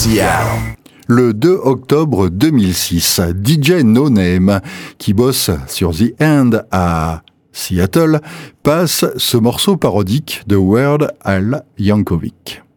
Seattle. Le 2 octobre 2006, DJ No Name, qui bosse sur The End à Seattle, passe ce morceau parodique de Weird Al Yankovic.